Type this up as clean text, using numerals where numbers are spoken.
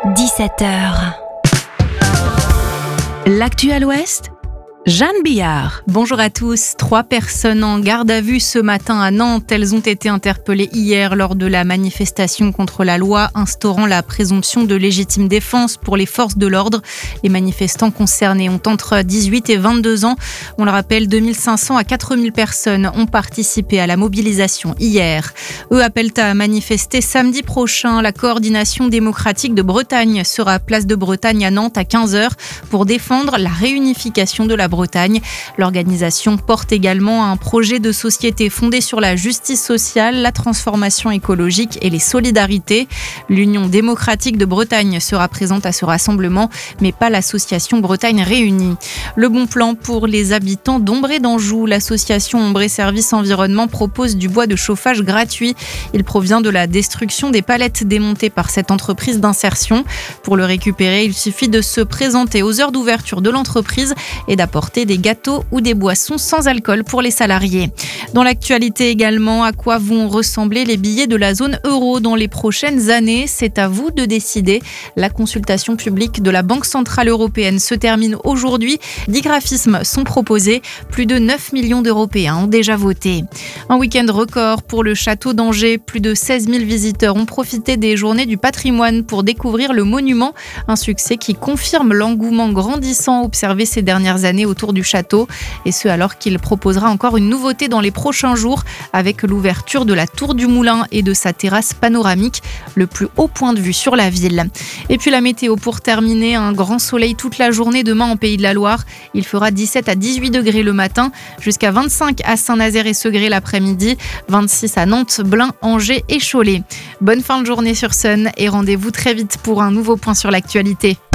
17h. L'actu à l'Ouest, Jeanne Billard. Bonjour à tous. 3 personnes en garde à vue ce matin à Nantes. Elles ont été interpellées hier lors de la manifestation contre la loi instaurant la présomption de légitime défense pour les forces de l'ordre. Les manifestants concernés ont entre 18 et 22 ans. On le rappelle, 2500 à 4000 personnes ont participé à la mobilisation hier. Eux appellent à manifester samedi prochain. La coordination démocratique de Bretagne sera place de Bretagne à Nantes à 15h pour défendre la réunification de la Bretagne. L'organisation porte également un projet de société fondé sur la justice sociale, la transformation écologique et les solidarités. L'Union démocratique de Bretagne sera présente à ce rassemblement, mais pas l'association Bretagne Réunie. Le bon plan pour les habitants d'Ombré d'Anjou. L'association Ombré Service Environnement propose du bois de chauffage gratuit. Il provient de la destruction des palettes démontées par cette entreprise d'insertion. Pour le récupérer, il suffit de se présenter aux heures d'ouverture de l'entreprise et d'apporter des gâteaux ou des boissons sans alcool pour les salariés. Dans l'actualité également, à quoi vont ressembler les billets de la zone euro dans les prochaines années? C'est à vous de décider. La consultation publique de la Banque Centrale Européenne se termine aujourd'hui. 10 graphismes sont proposés. Plus de 9 millions d'Européens ont déjà voté. Un week-end record pour le château d'Angers. Plus de 16 000 visiteurs ont profité des journées du patrimoine pour découvrir le monument. Un succès qui confirme l'engouement grandissant observé ces dernières années autour du château, et ce alors qu'il proposera encore une nouveauté dans les prochains jours avec l'ouverture de la tour du Moulin et de sa terrasse panoramique, le plus haut point de vue sur la ville. Et puis la météo pour terminer, un grand soleil toute la journée demain en Pays de la Loire. Il fera 17 à 18 degrés le matin, jusqu'à 25 à Saint-Nazaire et Segré l'après-midi, 26 à Nantes, Blain, Angers et Cholet. Bonne fin de journée sur Sun et rendez-vous très vite pour un nouveau point sur l'actualité.